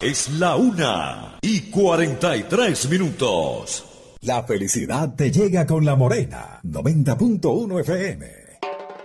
Es la 1:43. La felicidad te llega con La Morena, 90.1 FM.